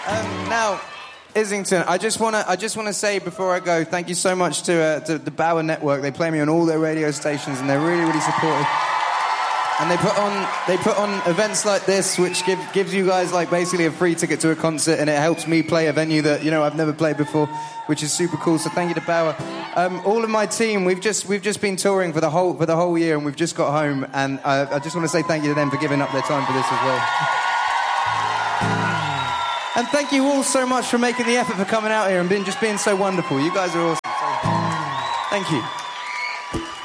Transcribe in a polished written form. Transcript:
Now, Islington, I just want to say before I go, thank you so much to the Bauer Network. They play me on all their radio stations, and they're really, really supportive. And they put on events like this, which gives you guys like basically a free ticket to a concert, and it helps me play a venue that I've never played before, which is super cool. So thank you to Bauer. All of my team, we've just been touring for the whole year, and we've just got home, and I just want to say thank you to them for giving up their time for this as well. And thank you all so much for making the effort for coming out here and being so wonderful. You guys are awesome. Thank you.